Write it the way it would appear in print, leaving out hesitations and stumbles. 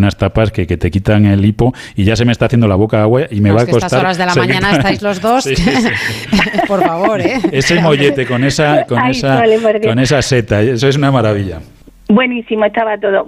unas tapas que te quitan el hipo y ya se me está haciendo la boca agua y me va a costar... estas horas de la mañana estáis los dos. Sí. Por favor, ¿eh? Ese mollete con esa seta, eso es una maravilla. Buenísimo, estaba todo.